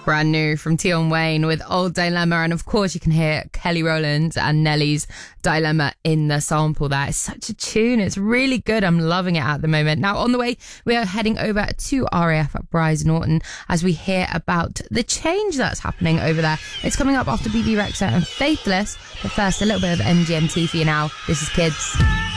Brand new from Tion Wayne with Old Dilemma. And of course you can hear Kelly Rowland and Nelly's Dilemma in the sample there. It's such a tune. It's really good. I'm loving it at the moment. Now on the way, we are heading over to RAF at Brize Norton as we hear about the change that's happening over there. It's coming up after BB Rexha and Faithless. But first, a little bit of MGMT for you now. This is Kids.